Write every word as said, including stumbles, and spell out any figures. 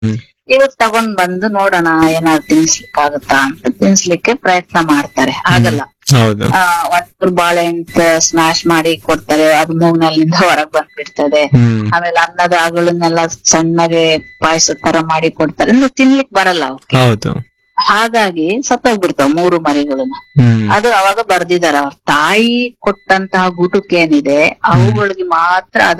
ಹ್ಮ್ ಇವತ್ ತಗೊಂಡ್ ಬಂದು ನೋಡೋಣ ಏನಾದ್ರು ತಿನ್ಸ್ಲಿಕ್ಕೆ ಆಗುತ್ತಾ ಅಂತ ತಿನ್ಸ್ಲಿಕ್ಕೆ ಪ್ರಯತ್ನ ಮಾಡ್ತಾರೆ. ಆಗಲ್ಲ. ಹೌದು. ಆ ಒಂಚೂರು ಬಾಳೆಹಣ್ಣು ಸ್ಮ್ಯಾಶ್ ಮಾಡಿ ಕೊಡ್ತಾರೆ, ಅದು ಮೂಗ್ನಲ್ಲಿಂದ ಹೊರಗ್ ಬಂದ್ಬಿಡ್ತದೆ. ಹ್ಮ್ ಆಮೇಲೆ ಅನ್ನದ ಅಗಳನ್ನೆಲ್ಲ ಸಣ್ಣಗೆ ಪಾಯಸ ತರ ಮಾಡಿ ಕೊಡ್ತಾರೆ, ಇನ್ನು ತಿನ್ಲಿಕ್ ಬರಲ್ಲ ಅವಕ್ಕೆ. ಹೌದು. ಹಾಗಾಗಿ ಸತ್ತೋಗ್ಬಿಡ್ತಾವ ಮೂರು ಮರಿಗಳನ್ನ. ಹ್ಮ್ ಅದು ಅವಾಗ ಬರ್ದಿದಾರ, ಅವ್ರ ತಾಯಿ ಕೊಟ್ಟಂತಹ ಗುಟುಕೇನಿದೆ ಅವುಗಳಿಗೆ ಮಾತ್ರ